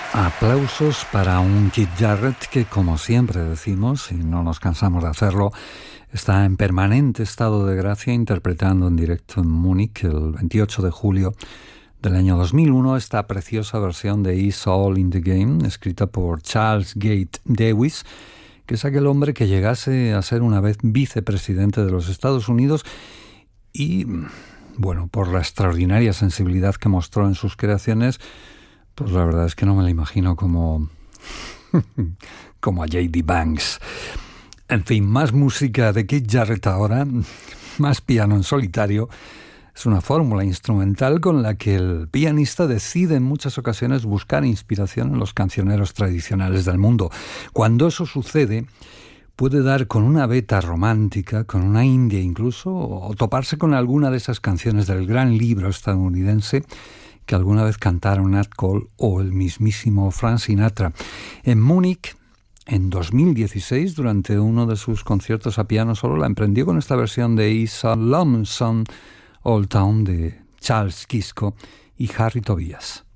Aplausos para un Keith Jarrett que, como siempre decimos, y no nos cansamos de hacerlo, está en permanente estado de gracia interpretando en directo en Múnich el 28 de julio del año 2001 esta preciosa versión de It's All in the Game, escrita por Charles Gate Lewis, que es aquel hombre que llegase a ser una vez vicepresidente de los Estados Unidos y, bueno, por la extraordinaria sensibilidad que mostró en sus creaciones, pues la verdad es que no me la imagino como a J.D. Banks. En fin, más música de Keith Jarrett ahora, más piano en solitario. Es una fórmula instrumental con la que el pianista decide en muchas ocasiones buscar inspiración en los cancioneros tradicionales del mundo. Cuando eso sucede, puede dar con una veta romántica, con una india incluso, o toparse con alguna de esas canciones del gran libro estadounidense que alguna vez cantaron Nat Cole o el mismísimo Frank Sinatra. En Múnich, en 2016, durante uno de sus conciertos a piano solo, la emprendió con esta versión de It's a Lonesome Old Town de Charles Kisco y Harry Tobias.